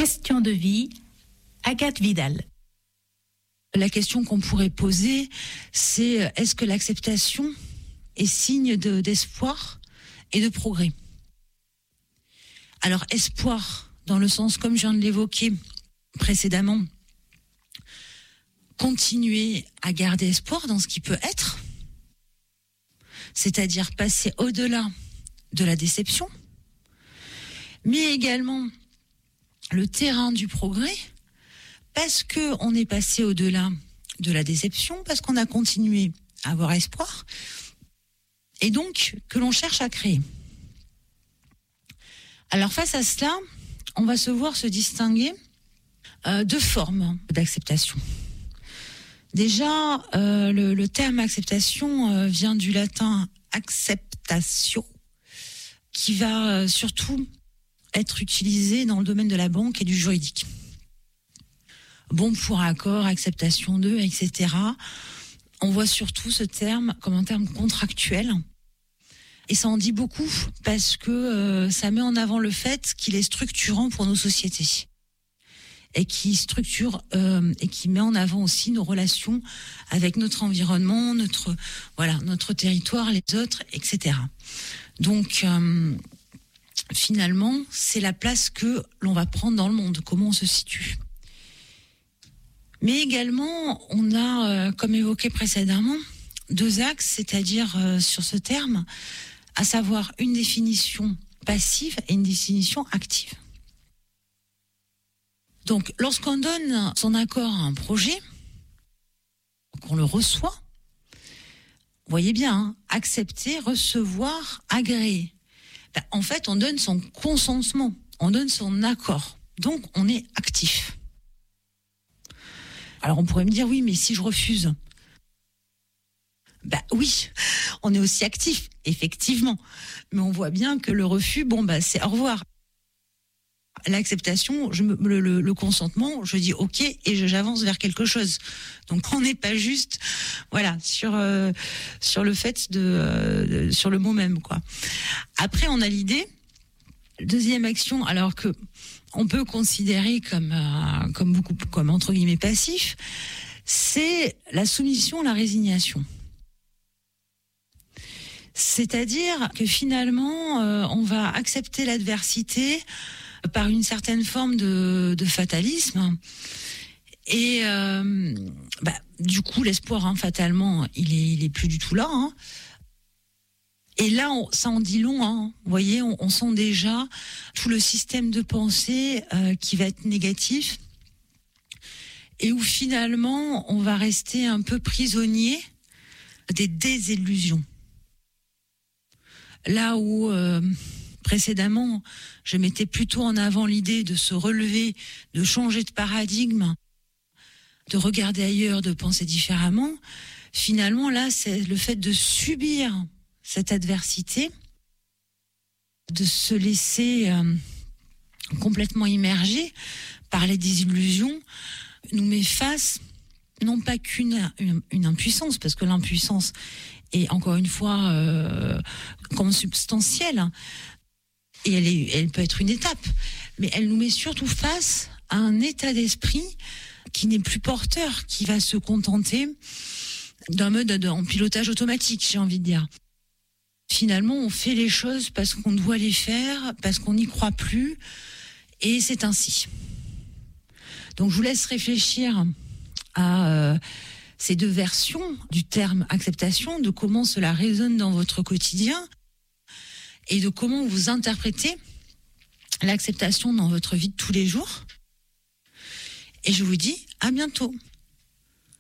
Question de vie, Agathe Vidal. La question qu'on pourrait poser, c'est est-ce que l'acceptation est signe d'espoir et de progrès ? Alors, espoir, dans le sens, comme je viens de l'évoquer précédemment, continuer à garder espoir dans ce qui peut être, c'est-à-dire passer au-delà de la déception, mais également le terrain du progrès, parce qu'on est passé au-delà de la déception, parce qu'on a continué à avoir espoir, et donc que l'on cherche à créer. Alors face à cela, on va se voir se distinguer deux formes d'acceptation. Déjà, le terme acceptation vient du latin acceptatio, qui va surtout être utilisé dans le domaine de la banque et du juridique. Bon pour accord, acceptation de, etc. On voit surtout ce terme comme un terme contractuel. Et ça en dit beaucoup parce que ça met en avant le fait qu'il est structurant pour nos sociétés. Et qui structure et qui met en avant aussi nos relations avec notre environnement, notre territoire, les autres, etc. Donc finalement, c'est la place que l'on va prendre dans le monde, comment on se situe. Mais également, on a, comme évoqué précédemment, deux axes, c'est-à-dire sur ce terme, à savoir une définition passive et une définition active. Donc, lorsqu'on donne son accord à un projet, qu'on le reçoit, vous voyez bien, hein, accepter, recevoir, agréer. En fait, on donne son consentement, on donne son accord. Donc, on est actif. Alors, on pourrait me dire, oui, mais si je refuse ? Oui, on est aussi actif, effectivement. Mais on voit bien que le refus, c'est au revoir. L'acceptation, le consentement, je dis ok et j'avance vers quelque chose. Donc on n'est pas juste, sur le fait sur le mot même, quoi. Après, on a l'idée, deuxième action, alors que on peut considérer comme entre guillemets passif, c'est la soumission, la résignation. C'est-à-dire que finalement, on va accepter l'adversité par une certaine forme de fatalisme. Et du coup, l'espoir, fatalement, il est plus du tout là. Hein. Et là, ça en dit long. Hein. Vous voyez, on sent déjà tout le système de pensée qui va être négatif. Et où finalement, on va rester un peu prisonnier des désillusions. Là où précédemment, je mettais plutôt en avant l'idée de se relever, de changer de paradigme, de regarder ailleurs, de penser différemment. Finalement, là, c'est le fait de subir cette adversité, de se laisser complètement immerger par les désillusions, nous met face, non pas qu'une impuissance, parce que l'impuissance est encore une fois consubstantielle, et elle peut être une étape, mais elle nous met surtout face à un état d'esprit qui n'est plus porteur, qui va se contenter d'un mode en pilotage automatique, j'ai envie de dire. Finalement, on fait les choses parce qu'on doit les faire, parce qu'on n'y croit plus, et c'est ainsi. Donc je vous laisse réfléchir à ces deux versions du terme acceptation, de comment cela résonne dans votre quotidien et de comment vous interprétez l'acceptation dans votre vie de tous les jours. Et je vous dis à bientôt.